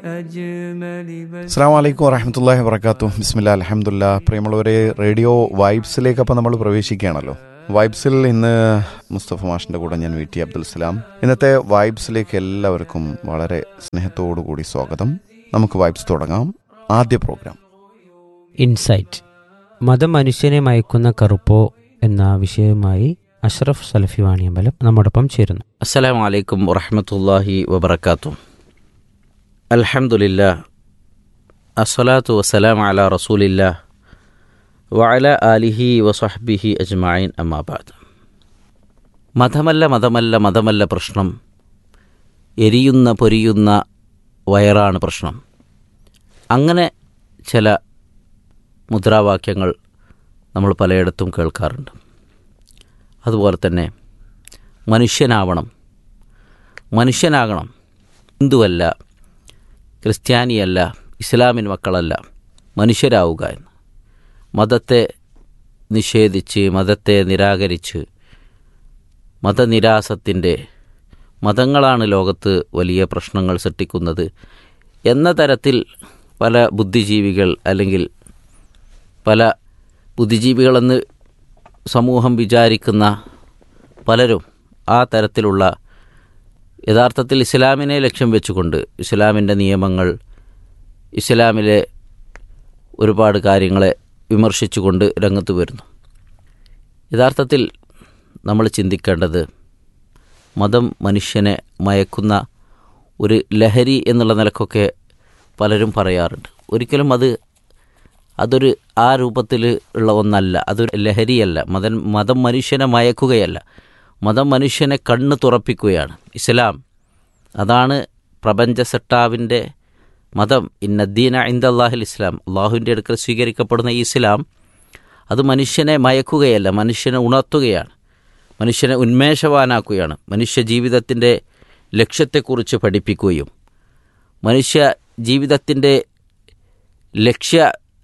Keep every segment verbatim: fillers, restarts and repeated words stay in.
അസ്സലാമു അലൈക്കും വറഹ്മത്തുള്ളാഹി വബറകാതുഹു. ബിസ്മില്ലാ അൽഹംദുലില്ലാ. പ്രിയമുള്ളവരെ, റേഡിയോ വൈബ്സിലേക്ക് അപ്പോൾ നമ്മൾ പ്രവേശിക്കുകയാണല്ലോ. വൈബ്സിൽ ഇന്ന് മുസ്തഫ മാഷിൻ്റെ കൂടെ ഞാൻ വി ടി അബ്ദുൽ സലാം. ഇന്നത്തെ വൈബ്സിലേക്ക് എല്ലാവർക്കും വളരെ സ്നേഹത്തോടു കൂടി സ്വാഗതം. നമുക്ക് വൈബ്സ് തുടങ്ങാം. ആദ്യ പ്രോഗ്രാം ഇൻസൈറ്റ്, മതം മനുഷ്യനെ മയക്കുന്ന കറുപ്പോ എന്ന വിഷയവുമായി അഷ്റഫ് സലഫി വാണിയമ്പലം നമ്മോടൊപ്പം ചേരുന്നു. അസ്സലാമു അലൈക്കും വറഹ്മത്തുള്ളാഹി വബറകാതുഹു. അൽഹംദുലില്ലാ, അസ്സലാത്തു വസ്സലാമു അലാ റസൂലില്ലാ വഅലാ ആലിഹി വസഹ്ബിഹി അജ്മഈൻ, അമ്മാ ബഅദ്. മതമല്ല മതമല്ല മതമല്ല പ്രശ്നം, എരിയുന്ന പൊരിയുന്ന വയറാണ് പ്രശ്നം. അങ്ങനെ ചില മുദ്രാവാക്യങ്ങൾ നമ്മൾ പലയിടത്തും കേൾക്കാറുണ്ട്. അതുപോലെ തന്നെ മനുഷ്യനാവണം, മനുഷ്യനാകണം, ഹിന്ദുവല്ല, ക്രിസ്ത്യാനിയല്ല, ഇസ്ലാമിൻ മക്കളല്ല, മനുഷ്യരാവുക എന്ന്. മതത്തെ നിഷേധിച്ച്, മതത്തെ നിരാകരിച്ച്, മതനിരാസത്തിൻ്റെ മതങ്ങളാണ് ലോകത്ത് വലിയ പ്രശ്നങ്ങൾ സൃഷ്ടിക്കുന്നത് എന്ന തരത്തിൽ പല ബുദ്ധിജീവികൾ, അല്ലെങ്കിൽ പല ബുദ്ധിജീവികളെന്ന് സമൂഹം വിചാരിക്കുന്ന പലരും ആ തരത്തിലുള്ള, യഥാർത്ഥത്തിൽ ഇസ്ലാമിനെ ലക്ഷ്യം വെച്ചുകൊണ്ട്, ഇസ്ലാമിൻ്റെ നിയമങ്ങൾ, ഇസ്ലാമിലെ ഒരുപാട് കാര്യങ്ങളെ വിമർശിച്ചുകൊണ്ട് രംഗത്ത് വരുന്നു. യഥാർത്ഥത്തിൽ നമ്മൾ ചിന്തിക്കേണ്ടത്, മതം മനുഷ്യനെ മയക്കുന്ന ഒരു ലഹരി എന്നുള്ള നിലക്കൊക്കെ പലരും പറയാറുണ്ട്. ഒരിക്കലും അത് അതൊരു ആ രൂപത്തിൽ ഉള്ള ഒന്നല്ല. അതൊരു ലഹരിയല്ല. മതം മതം മനുഷ്യനെ മയക്കുകയല്ല, മതം മനുഷ്യനെ കണ്ണ് തുറപ്പിക്കുകയാണ്. ഇസ്ലാം അതാണ് പ്രപഞ്ചസട്ടാവിൻ്റെ മതം. ഇന്നദ്ദീന ഇൻദല്ലാഹിൽ ഇസ്ലാം, അള്ളാഹുവിൻ്റെ അടുക്കൽ സ്വീകരിക്കപ്പെടുന്ന ഈ ഇസ്ലാം അത് മനുഷ്യനെ മയക്കുകയല്ല, മനുഷ്യനെ ഉണർത്തുകയാണ്, മനുഷ്യനെ ഉന്മേഷവാനാക്കുകയാണ്, മനുഷ്യ ജീവിതത്തിൻ്റെ ലക്ഷ്യത്തെക്കുറിച്ച് പഠിപ്പിക്കുകയും മനുഷ്യ ജീവിതത്തിൻ്റെ ലക്ഷ്യ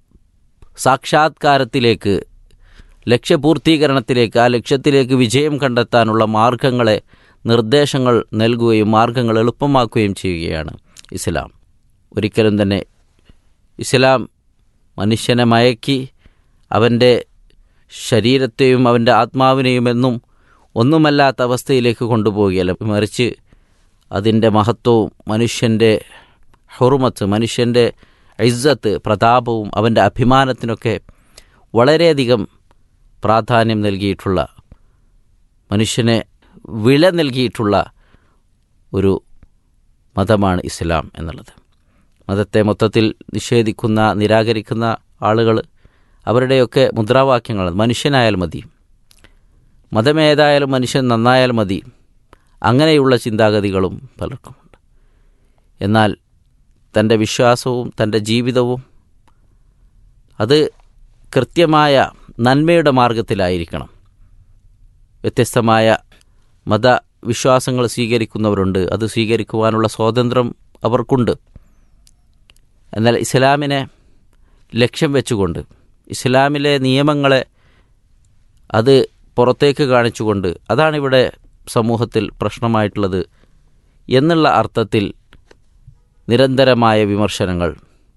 സാക്ഷാത്കാരത്തിലേക്ക്, ലക്ഷ്യപൂർത്തീകരണത്തിലേക്ക്, ആ ലക്ഷ്യത്തിലേക്ക് വിജയം കണ്ടെത്താനുള്ള മാർഗങ്ങളെ, നിർദ്ദേശങ്ങൾ നൽകുകയും മാർഗങ്ങൾ എളുപ്പമാക്കുകയും ചെയ്യുകയാണ് ഇസ്ലാം. ഒരിക്കലും തന്നെ ഇസ്ലാം മനുഷ്യനെ മയക്കി അവൻ്റെ ശരീരത്തെയും അവൻ്റെ ആത്മാവിനെയും എന്നും ഒന്നുമല്ലാത്ത അവസ്ഥയിലേക്ക് കൊണ്ടുപോവുകയല്ല, മറിച്ച് അതിൻ്റെ മഹത്വവും മനുഷ്യൻ്റെ ഹുർമത്ത്, മനുഷ്യൻ്റെ ഇസ്സത്ത്, പ്രതാപവും അവൻ്റെ അഭിമാനത്തിനൊക്കെ വളരെയധികം പ്രാധാന്യം നൽകിയിട്ടുള്ള, മനുഷ്യനെ വില നൽകിയിട്ടുള്ള ഒരു മതമാണ് ഇസ്ലാം എന്നുള്ളത്. മതത്തെ മൊത്തത്തിൽ നിഷേധിക്കുന്ന, നിരാകരിക്കുന്ന ആളുകൾ, അവരുടെയൊക്കെ മുദ്രാവാക്യങ്ങൾ മനുഷ്യനായാൽ മതി, മതമേതായാലും മനുഷ്യൻ നന്നായാൽ മതി, അങ്ങനെയുള്ള ചിന്താഗതികളും പലർക്കുമുണ്ട്. എന്നാൽ തൻ്റെ വിശ്വാസവും തൻ്റെ ജീവിതവും അത് കൃത്യമായ നന്മയുടെ മാർഗത്തിലായിരിക്കണം. വ്യത്യസ്തമായ മതവിശ്വാസങ്ങൾ സ്വീകരിക്കുന്നവരുണ്ട്, അത് സ്വീകരിക്കുവാനുള്ള സ്വാതന്ത്ര്യം അവർക്കുണ്ട്. എന്നാൽ ഇസ്ലാമിനെ ലക്ഷ്യം വെച്ചുകൊണ്ട്, ഇസ്ലാമിലെ നിയമങ്ങളെ അത് പുറത്തേക്ക് കാണിച്ചുകൊണ്ട്, അതാണിവിടെ സമൂഹത്തിൽ പ്രശ്നമായിട്ടുള്ളത് എന്നുള്ള അർത്ഥത്തിൽ നിരന്തരമായ വിമർശനങ്ങൾ,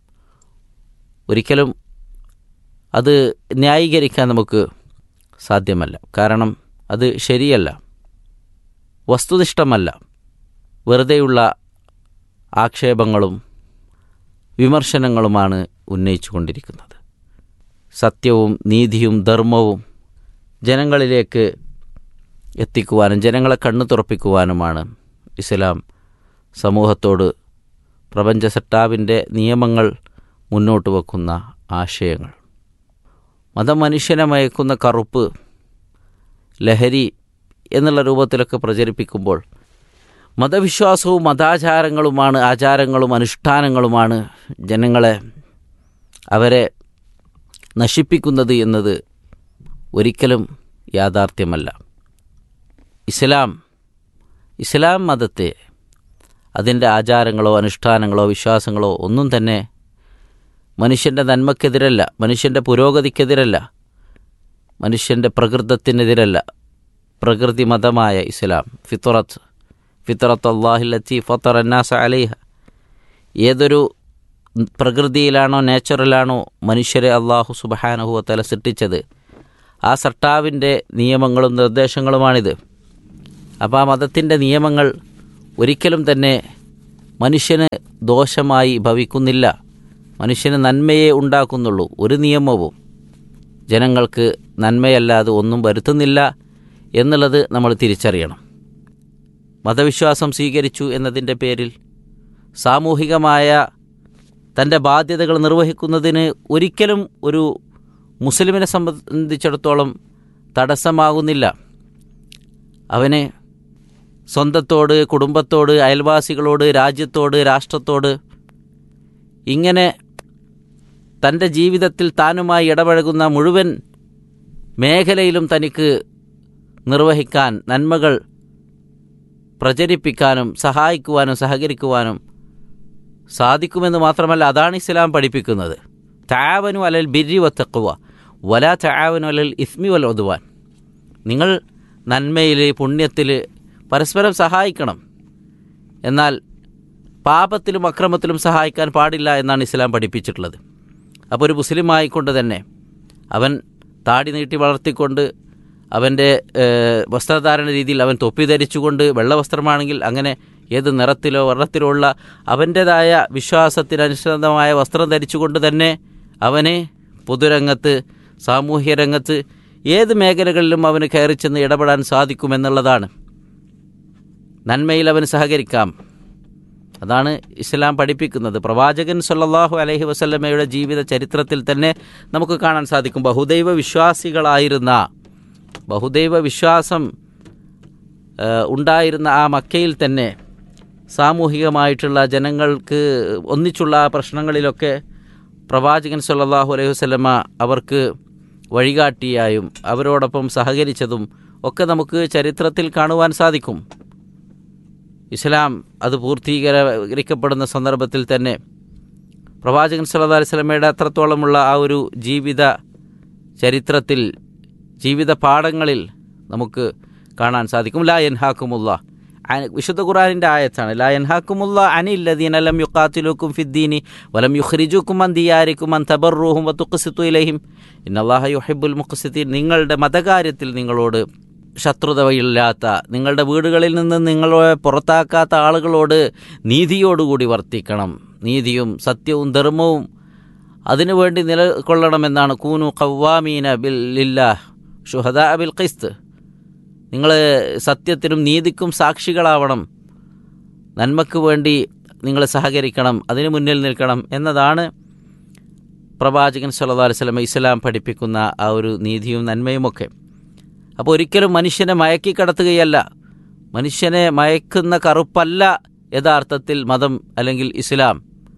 ഒരിക്കലും അത് ന്യായീകരിക്കാൻ നമുക്ക് സാധ്യമല്ല. കാരണം അത് ശരിയല്ല, വസ്തുനിഷ്ഠമല്ല. വെറുതെയുള്ള ആക്ഷേപങ്ങളും വിമർശനങ്ങളുമാണ് ഉന്നയിച്ചു കൊണ്ടിരിക്കുന്നത്. സത്യവും നീതിയും ധർമ്മവും ജനങ്ങളിലേക്ക് എത്തിക്കുവാനും ജനങ്ങളെ കണ്ണു തുറപ്പിക്കുവാനുമാണ് ഇസ്ലാം സമൂഹത്തോട് പ്രപഞ്ചസട്ടാവിൻ്റെ നിയമങ്ങൾ മുന്നോട്ട് വെക്കുന്ന ആശയങ്ങൾ. മതം മനുഷ്യനെ മയക്കുന്ന കറുപ്പ്, ലഹരി എന്നുള്ള രൂപത്തിലൊക്കെ പ്രചരിപ്പിക്കുമ്പോൾ, മതവിശ്വാസവും മതാചാരങ്ങളുമാണ്, ആചാരങ്ങളും അനുഷ്ഠാനങ്ങളുമാണ് ജനങ്ങളെ, അവരെ നശിപ്പിക്കുന്നത് എന്നത് ഒരിക്കലും യാഥാർത്ഥ്യമല്ല. ഇസ്ലാം ഇസ്ലാം മതത്തെ, അതിൻ്റെ ആചാരങ്ങളോ അനുഷ്ഠാനങ്ങളോ വിശ്വാസങ്ങളോ ഒന്നും തന്നെ മനുഷ്യൻ്റെ നന്മക്കെതിരല്ല, മനുഷ്യൻ്റെ പുരോഗതിക്കെതിരല്ല, മനുഷ്യൻ്റെ പ്രകൃതത്തിനെതിരല്ല. പ്രകൃതി മതമായ ഇസ്ലാം, ഫിത്രത്ത് ഫിത്രത്ത് അല്ലാഹി ലത്തി ഫത്തറ അന്നാസ അലൈഹ, ഏതൊരു പ്രകൃതിയിലാണോ നേച്ചുറലാണോ മനുഷ്യരെ അള്ളാഹു സുബ്ഹാനഹു വ തആല സൃഷ്ടിച്ചത്, ആ സൃഷ്ടാവിൻ്റെ നിയമങ്ങളും നിർദ്ദേശങ്ങളുമാണിത്. അപ്പോൾ ആ മതത്തിൻ്റെ നിയമങ്ങൾ ഒരിക്കലും തന്നെ മനുഷ്യന് ദോഷമായി ഭവിക്കുന്നില്ല, മനുഷ്യന് നന്മയെ ഉണ്ടാക്കുന്നുള്ളൂ. ഒരു നിയമവും ജനങ്ങൾക്ക് നന്മയല്ലാതെ ഒന്നും വരുത്തുന്നില്ല എന്നുള്ളത് നമ്മൾ തിരിച്ചറിയണം. മതവിശ്വാസം സ്വീകരിച്ചു എന്നതിൻ്റെ പേരിൽ സാമൂഹികമായ തൻ്റെ ബാധ്യതകൾ നിർവഹിക്കുന്നതിന് ഒരിക്കലും ഒരു മുസ്ലിമിനെ സംബന്ധിച്ചിടത്തോളം തടസ്സമാകുന്നില്ല. അവന് സ്വന്തത്തോട്, കുടുംബത്തോട്, അയൽവാസികളോട്, രാജ്യത്തോട്, രാഷ്ട്രത്തോട് ഇങ്ങനെ തൻ്റെ ജീവിതത്തിൽ താനുമായി ഇടപഴകുന്ന മുഴുവൻ മേഖലയിലും തനിക്ക് നിർവഹിക്കാൻ, നന്മകൾ പ്രചരിപ്പിക്കാനും സഹായിക്കുവാനും സഹകരിക്കുവാനും സാധിക്കുമെന്ന് മാത്രമല്ല, അതാണ് ഇസ്ലാം പഠിപ്പിക്കുന്നത്. തആവനു അലൽ ബിർരി വത്തഖ്വ വലാ തആവനു അലൽ ഇസ്മി വൽ ഉദ്വാൻ. നിങ്ങൾ നന്മയിൽ, പുണ്യത്തിൽ പരസ്പരം സഹായിക്കണം, എന്നാൽ പാപത്തിലും അക്രമത്തിലും സഹായിക്കാൻ പാടില്ല എന്നാണ് ഇസ്ലാം പഠിപ്പിച്ചിട്ടുള്ളത്. അപ്പോൾ ഒരു മുസ്ലിം ആയിക്കൊണ്ട് തന്നെ അവൻ താടി നീട്ടി വളർത്തിക്കൊണ്ട് അവൻ്റെ വസ്ത്രധാരണ രീതിയിൽ അവൻ തൊപ്പി ധരിച്ചുകൊണ്ട്, വെള്ള വസ്ത്രമാണെങ്കിൽ അങ്ങനെ ഏത് നിറത്തിലോ വർണ്ണത്തിലോ ഉള്ള അവൻ്റേതായ വിശ്വാസത്തിനനുസൃതമായ വസ്ത്രം ധരിച്ചുകൊണ്ട് തന്നെ അവന് പൊതുരംഗത്ത്, സാമൂഹ്യ രംഗത്ത് ഏത് മേഖലകളിലും അവന് കയറി ചെന്ന് ഇടപെടാൻ സാധിക്കുമെന്നുള്ളതാണ്. നന്മയിൽ അവന് സഹകരിക്കാം, അതാണ് ഇസ്ലാം പഠിപ്പിക്കുന്നത്. പ്രവാചകൻ സല്ലല്ലാഹു അലൈഹി വസല്ലമയുടെ ജീവിത ചരിത്രത്തിൽ തന്നെ നമുക്ക് കാണാൻ സാധിക്കും. ബഹുദൈവ വിശ്വാസികളായിരുന്ന, ബഹുദൈവ വിശ്വാസം ഉണ്ടായിരുന്ന ആ മക്കയിൽ തന്നെ സാമൂഹികമായിട്ടുള്ള ജനങ്ങൾക്ക് ഒന്നിച്ചുള്ള പ്രശ്നങ്ങളിലൊക്കെ പ്രവാചകൻ സല്ലല്ലാഹു അലൈഹി വസല്ലമ അവർക്ക് വഴികാട്ടിയായും അവരോടൊപ്പം സഹകരിച്ചതും ഒക്കെ നമുക്ക് ചരിത്രത്തിൽ കാണുവാൻ സാധിക്കും. ഇസ്ലാം അത് പൂർത്തീകരിക്കപ്പെടുന്ന സന്ദർഭത്തിൽ തന്നെ പ്രവാചകൻ സല്ലല്ലാഹു അലൈഹി വസല്ലമയുടെ അത്രത്തോളമുള്ള ആ ഒരു ജീവിത ചരിത്രത്തിൽ, ജീവിത പാഠങ്ങളിൽ നമുക്ക് കാണാൻ സാധിക്കും. ലാ യൻഹാക്കുമുല്ലാ, വിശുദ്ധ ഖുർആനിൻ്റെ ആയത്താണ്. ലാ യൻഹാക്കുമുല്ലാ അനില്ലദീന ലം യുഖാതിലുക്കും ഫിദ്ദീനി വലം യുഖ്രിജുക്കും അൻ ദിയാരിക്കും അൻ തബറൂഹും വതുഖ്സിതു ഇലൈഹിം ഇന്നല്ലാഹ യുഹിബ്ബുൽ മുഖ്സിതീൻ. നിങ്ങളുടെ മതകാര്യത്തിൽ നിങ്ങളോട് ശത്രുതയില്ലാത്ത, നിങ്ങളുടെ വീടുകളിൽ നിന്ന് നിങ്ങളെ പുറത്താക്കാത്ത ആളുകളോട് നീതിയോടുകൂടി വർത്തിക്കണം. നീതിയും സത്യവും ധർമ്മവും അതിനുവേണ്ടി നിലകൊള്ളണമെന്നാണ്. കൂനു ഖവ്വാമീന ബിൽ ലില്ലാഹ് ശുഹദാ ബിൽ ഖിസ്ത്. നിങ്ങൾ സത്യത്തിനും നീതിക്കും സാക്ഷികളാവണം, നന്മയ്ക്ക് വേണ്ടി നിങ്ങൾ സഹകരിക്കണം, അതിന് മുന്നിൽ നിൽക്കണം എന്നതാണ് പ്രവാചകൻ സല്ലല്ലാഹു അലൈഹി വസല്ലം ഇസ്ലാം പഠിപ്പിക്കുന്ന ആ ഒരു നീതിയും നന്മയുമൊക്കെ. അപ്പോൾ ഒരിക്കലും മനുഷ്യനെ മയക്കിക്കടത്തുകയല്ല, മനുഷ്യനെ മയക്കുന്ന കറുപ്പല്ല യഥാർത്ഥത്തിൽ മതം അല്ലെങ്കിൽ ഇസ്ലാം.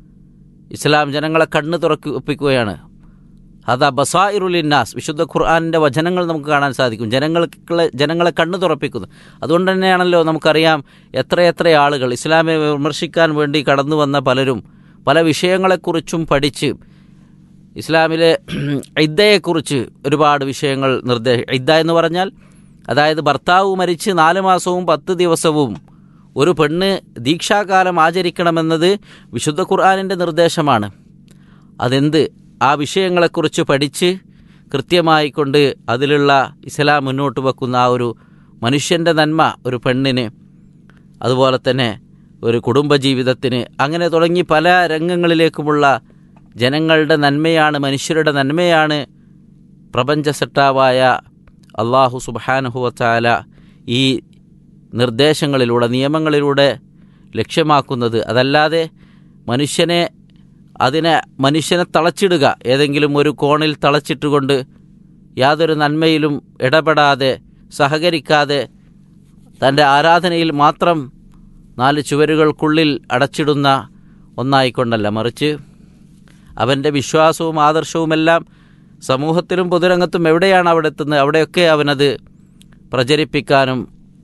ഇസ്ലാം ജനങ്ങളെ കണ്ണ് തുറപ്പിക്കുകയാണ്. അതാ ബസായിറുലിന്നാസ്, വിശുദ്ധ ഖുർആനിൻ്റെ വചനങ്ങൾ നമുക്ക് കാണാൻ സാധിക്കും. ജനങ്ങളെ ജനങ്ങളെ കണ്ണ് തുറപ്പിക്കുന്നു. അതുകൊണ്ട് തന്നെയാണല്ലോ നമുക്കറിയാം എത്രയെത്ര ആളുകൾ ഇസ്ലാമിനെ വിമർശിക്കാൻ വേണ്ടി കടന്നു വന്ന പലരും പല വിഷയങ്ങളെക്കുറിച്ചും പഠിച്ച് ഇസ്ലാമിലെ ഇദ്ദയെക്കുറിച്ച് ഒരുപാട് വിഷയങ്ങൾ നിർദ്ദേശ ഇദ്ദ എന്ന് പറഞ്ഞാൽ അതായത് ഭർത്താവ് മരിച്ച് നാല് മാസവും പത്ത് ദിവസവും ഒരു പെണ്ണ് ദീക്ഷാകാലം ആചരിക്കണമെന്നത് വിശുദ്ധ ഖുർആനിൻ്റെ നിർദ്ദേശമാണ്. അതെന്ത് ആ വിഷയങ്ങളെക്കുറിച്ച് പഠിച്ച് കൃത്യമായിക്കൊണ്ട് അതിലുള്ള ഇസ്ലാം മുന്നോട്ട് വെക്കുന്ന ആ ഒരു മനുഷ്യൻ്റെ നന്മ, ഒരു പെണ്ണിന്, അതുപോലെ തന്നെ ഒരു കുടുംബജീവിതത്തിന്, അങ്ങനെ തുടങ്ങി പല രംഗങ്ങളിലേക്കുമുള്ള ജനങ്ങളുടെ നന്മയാണ്, മനുഷ്യരുടെ നന്മയാണ് പ്രപഞ്ച സൃഷ്ടാവായ അല്ലാഹു സുബ്ഹാനഹു വ തആല ഈ നിർദ്ദേശങ്ങളിലൂടെ, നിയമങ്ങളിലൂടെ ലക്ഷ്യമാക്കുന്നത്. അതല്ലാതെ മനുഷ്യനെ അതിനെ മനുഷ്യനെ തളച്ചിടുക, ഏതെങ്കിലും ഒരു കോണിൽ തളച്ചിട്ടുകൊണ്ട് യാതൊരു നന്മയിലും ഇടപെടാതെ സഹകരിക്കാതെ തൻ്റെ ആരാധനയിൽ മാത്രം നാല് ചുവരുകൾക്കുള്ളിൽ അടച്ചിടുന്ന ഒന്നായിക്കൊണ്ടല്ല, മറിച്ച് അവൻ്റെ വിശ്വാസവും ആദർശവുമെല്ലാം സമൂഹത്തിലും പൊതുരംഗത്തും എവിടെയാണ് അവിടെ എത്തുന്നത് അവിടെയൊക്കെ അവനത് പ്രചരിപ്പിക്കാനും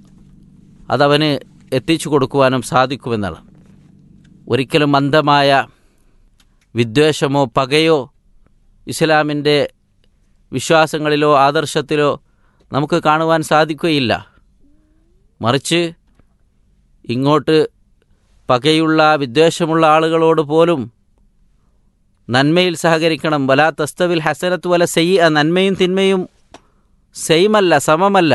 അതവന് എത്തിച്ചു കൊടുക്കുവാനും സാധിക്കുമെന്നാണ്. ഒരിക്കലും അന്ധമായ വിദ്വേഷമോ പകയോ ഇസ്ലാമിൻ്റെ വിശ്വാസങ്ങളിലോ ആദർശത്തിലോ നമുക്ക് കാണുവാൻ സാധിക്കുകയില്ല. മറിച്ച് ഇങ്ങോട്ട് പകയുള്ള വിദ്വേഷമുള്ള ആളുകളോട് പോലും നന്മയിൽ സഹകരിക്കണം. വലാ തസ്തവിൽ ഹസനത്ത് വല സയ്യിഅ, നന്മയും തിന്മയും സെയിമല്ല, സമമല്ല.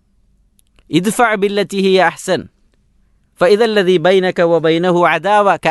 ഇദ്ഫഅ ബില്ലതി ഹിയ അഹ്സൻ ഫഇദല്ലദീ ബൈനക വബൈനഹു അദാവ